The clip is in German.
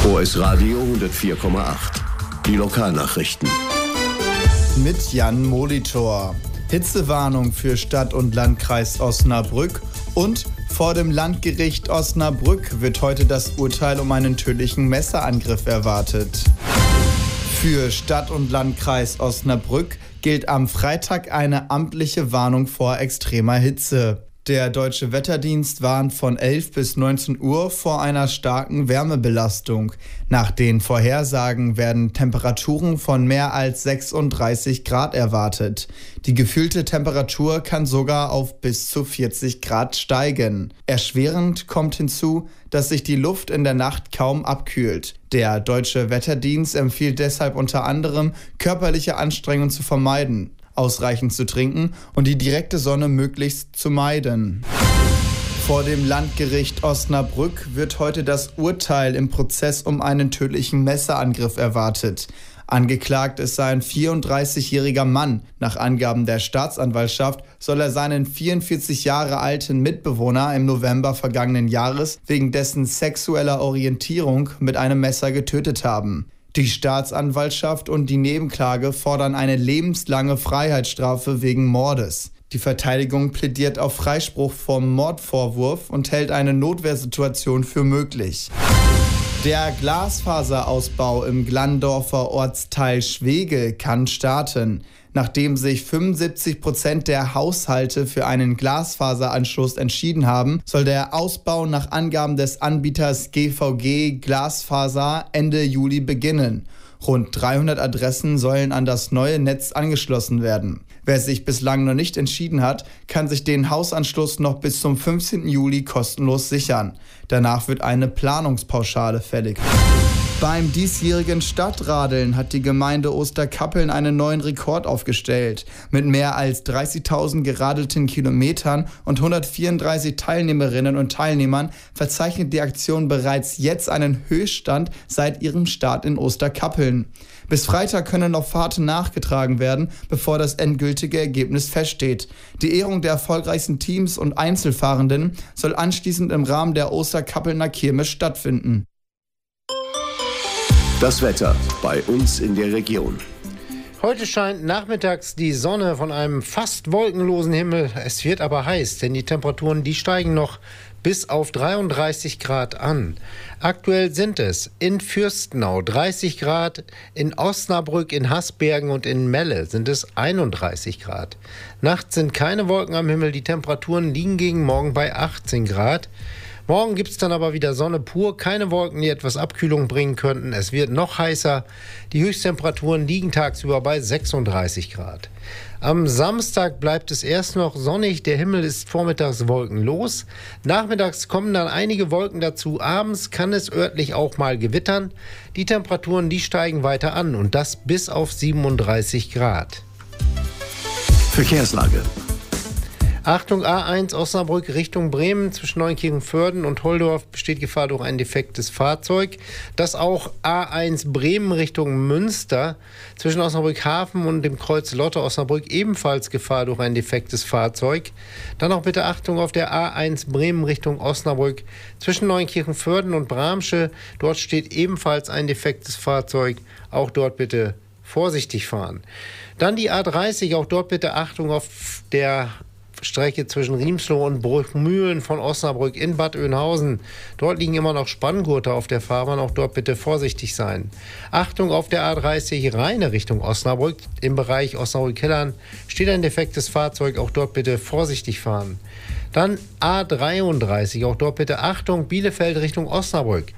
OS Radio 104,8. Die Lokalnachrichten. Mit Jan Molitor. Hitzewarnung für Stadt- und Landkreis Osnabrück und vor dem Landgericht Osnabrück wird heute das Urteil um einen tödlichen Messerangriff erwartet. Für Stadt- und Landkreis Osnabrück gilt am Freitag eine amtliche Warnung vor extremer Hitze. Der Deutsche Wetterdienst warnt von 11 bis 19 Uhr vor einer starken Wärmebelastung. Nach den Vorhersagen werden Temperaturen von mehr als 36 Grad erwartet. Die gefühlte Temperatur kann sogar auf bis zu 40 Grad steigen. Erschwerend kommt hinzu, dass sich die Luft in der Nacht kaum abkühlt. Der Deutsche Wetterdienst empfiehlt deshalb unter anderem, körperliche Anstrengung zu vermeiden, ausreichend zu trinken und die direkte Sonne möglichst zu meiden. Vor dem Landgericht Osnabrück wird heute das Urteil im Prozess um einen tödlichen Messerangriff erwartet. Angeklagt ist ein 34-jähriger Mann. Nach Angaben der Staatsanwaltschaft soll er seinen 44 Jahre alten Mitbewohner im November vergangenen Jahres wegen dessen sexueller Orientierung mit einem Messer getötet haben. Die Staatsanwaltschaft und die Nebenklage fordern eine lebenslange Freiheitsstrafe wegen Mordes. Die Verteidigung plädiert auf Freispruch vom Mordvorwurf und hält eine Notwehrsituation für möglich. Der Glasfaserausbau im Glandorfer Ortsteil Schwegel kann starten. Nachdem sich 75% der Haushalte für einen Glasfaseranschluss entschieden haben, soll der Ausbau nach Angaben des Anbieters GVG Glasfaser Ende Juli beginnen. Rund 300 Adressen sollen an das neue Netz angeschlossen werden. Wer sich bislang noch nicht entschieden hat, kann sich den Hausanschluss noch bis zum 15. Juli kostenlos sichern. Danach wird eine Planungspauschale fällig. Beim diesjährigen Stadtradeln hat die Gemeinde Osterkappeln einen neuen Rekord aufgestellt. Mit mehr als 30.000 geradelten Kilometern und 134 Teilnehmerinnen und Teilnehmern verzeichnet die Aktion bereits jetzt einen Höchststand seit ihrem Start in Osterkappeln. Bis Freitag können noch Fahrten nachgetragen werden, bevor das endgültige Ergebnis feststeht. Die Ehrung der erfolgreichsten Teams und Einzelfahrenden soll anschließend im Rahmen der Osterkappelner Kirmes stattfinden. Das Wetter bei uns in der Region. Heute scheint nachmittags die Sonne von einem fast wolkenlosen Himmel. Es wird aber heiß, denn die Temperaturen, die steigen noch bis auf 33 Grad an. Aktuell sind es in Fürstenau 30 Grad, in Osnabrück, in Hasbergen und in Melle sind es 31 Grad. Nachts sind keine Wolken am Himmel, die Temperaturen liegen gegen morgen bei 18 Grad. Morgen gibt es dann aber wieder Sonne pur, keine Wolken, die etwas Abkühlung bringen könnten. Es wird noch heißer. Die Höchsttemperaturen liegen tagsüber bei 36 Grad. Am Samstag bleibt es erst noch sonnig, der Himmel ist vormittags wolkenlos. Nachmittags kommen dann einige Wolken dazu, abends kann es örtlich auch mal gewittern. Die Temperaturen, die steigen weiter an und das bis auf 37 Grad. Verkehrslage. Achtung, A1 Osnabrück Richtung Bremen zwischen Neunkirchen-Vörden und Holdorf besteht Gefahr durch ein defektes Fahrzeug. Das auch A1 Bremen Richtung Münster zwischen Osnabrück Hafen und dem Kreuz Lotte Osnabrück ebenfalls Gefahr durch ein defektes Fahrzeug. Dann auch bitte Achtung auf der A1 Bremen Richtung Osnabrück zwischen Neunkirchen-Vörden und Bramsche. Dort steht ebenfalls ein defektes Fahrzeug. Auch dort bitte vorsichtig fahren. Dann die A30, auch dort bitte Achtung auf der Strecke zwischen Riemsloh und Bruchmühlen von Osnabrück in Bad Oeynhausen. Dort liegen immer noch Spanngurte auf der Fahrbahn, auch dort bitte vorsichtig sein. Achtung auf der A30 Rheine Richtung Osnabrück. Im Bereich Osnabrück-Hillern steht ein defektes Fahrzeug, auch dort bitte vorsichtig fahren. Dann A33, auch dort bitte Achtung, Bielefeld Richtung Osnabrück.